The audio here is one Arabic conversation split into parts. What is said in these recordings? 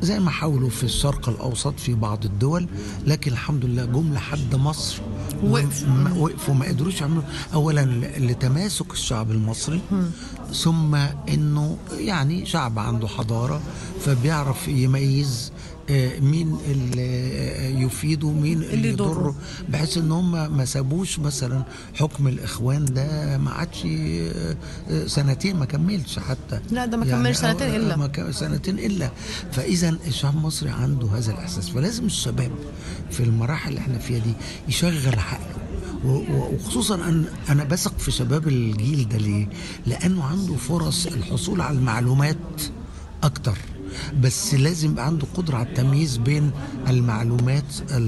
زي ما حاولوا في الشرق الأوسط في بعض الدول، لكن الحمد لله جم لحد مصر وقفوا ما قدروش يعملوا. أولا لتماسك الشعب المصري، ثم إنه يعني شعب عنده حضارة فبيعرف يميز مين اللي يفيده مين اللي يضره، بحيث ان هم ما سابوش مثلا حكم الاخوان ده ما عادش سنتين، ما كملش حتى، لا ده ما كملش سنتين الا. فاذا الشعب المصري عنده هذا الاحساس، فلازم الشباب في المراحل اللي احنا فيها دي يشغل عقله، وخصوصا أنا بثق في شباب الجيل ده. ليه؟ لأنه عنده فرص الحصول على المعلومات أكتر، بس لازم يبقى عنده قدرة على التمييز بين المعلومات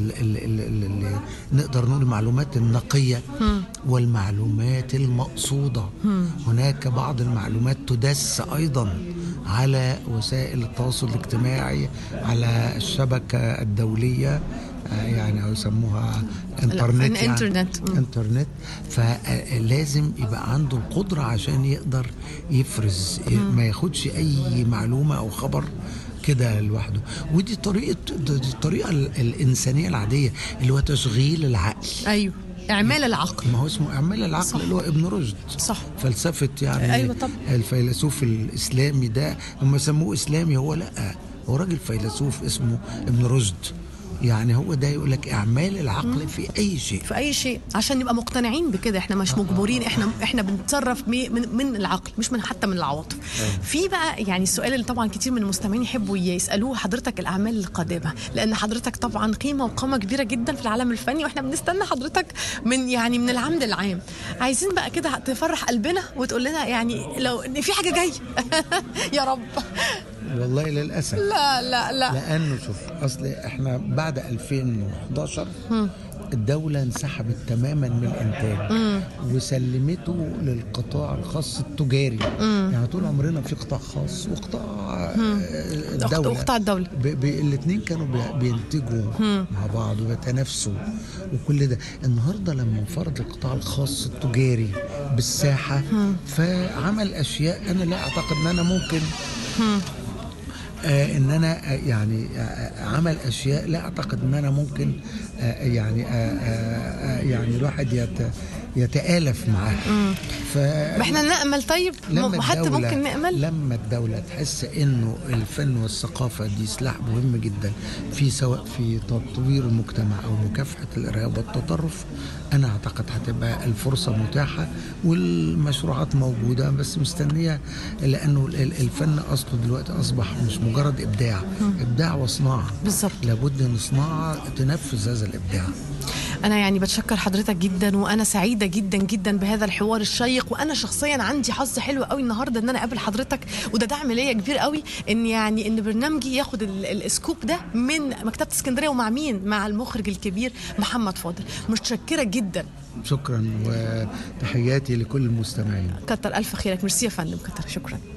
اللي نقدر نقول المعلومات النقية والمعلومات المقصودة. هناك بعض المعلومات تدس أيضا على وسائل التواصل الاجتماعي، على الشبكة الدولية، يعني أو يسموها انترنت، انترنت. فلازم يبقى عنده القدرة عشان يقدر يفرز، ما ياخدش أي معلومة أو خبر كده لوحده. ودي الطريقة الإنسانية العادية اللي هو تشغيل العقل. أيوه، إعمال العقل. ما هو اسمه إعمال العقل. صح. اللي هو ابن رشد. صح. فلسفة يعني. أيوة طبعا. الفيلسوف الإسلامي ده هم سموه إسلامي، هو لأ، هو راجل فيلسوف اسمه ابن رشد. يعني هو ده يقول لك اعمال العقل في اي شيء، في اي شيء، عشان نبقى مقتنعين بكده. احنا مش مجبورين، احنا بنتصرف من العقل، مش حتى من العواطف. في بقى يعني السؤال اللي طبعا كتير من المستمعين يحبوا يسالوه حضرتك، الاعمال القادمه، لان حضرتك طبعا قيمه وقامه كبيره جدا في العالم الفني، واحنا بنستنى حضرتك من العمد العام. عايزين بقى كده تفرح قلبنا وتقول لنا يعني لو ان في حاجه جايه. يا رب. والله للأسف لا لأنه شوف، أصل إحنا بعد 2011 الدولة انسحبت تماما من الإنتاج وسلمته للقطاع الخاص التجاري. يعني طول عمرنا في قطاع خاص وقطاع الدولة، وقطاع الدولة الاثنين كانوا بينتجوا مع بعض ويتنافسوا وكل ده. النهاردة لما انفرد القطاع الخاص التجاري بالساحة فعمل أشياء أنا لا أعتقد أن أنا ممكن ان انا يعني عمل اشياء لا اعتقد ان انا ممكن يعني الواحد يتآلف معاها. احنا نأمل. طيب حتى ممكن نأمل لما الدولة تحس انه الفن والثقافة دي سلاح مهم جدا في سواء في تطوير المجتمع او مكافحة الارهاب والتطرف، انا اعتقد هتبقى الفرصة متاحة والمشروعات موجودة بس مستنية، لانه الفن اصله دلوقتي اصبح مش مجرد ابداع وصناعة. بالظبط. لابد ان الصناعة تنفذ هذا الابداع. أنا يعني بتشكر حضرتك جدا، وأنا سعيدة جدا جدا بهذا الحوار الشيق، وأنا شخصيا عندي حظ حلو قوي النهاردة إن أنا أقابل حضرتك، وده دعم ليا كبير قوي إن برنامجي ياخد السكوب ده من مكتبة اسكندرية. ومع مين؟ مع المخرج الكبير محمد فاضل. متشكرة جدا. شكرا، وتحياتي لكل المستمعين. كتر ألف خيرك. ميرسي يا فندم. كتر شكرا.